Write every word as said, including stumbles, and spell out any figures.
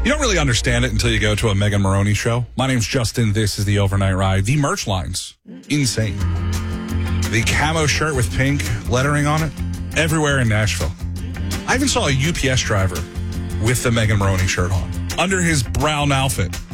You don't really understand it until you go to a Megan Maroney show. My name's Justin. This is the Overnight Ride. The merch line's insane. The camo shirt with pink lettering on it, everywhere in Nashville. I even saw a U P S driver with the Megan Maroney shirt on, under his brown outfit.